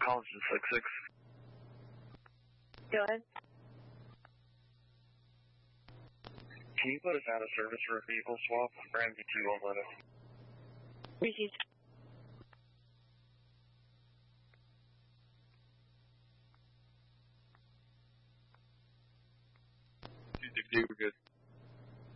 College 66. Go ahead. Can you put us out of service for a vehicle swap? Ramsey 2111. Received. We're good.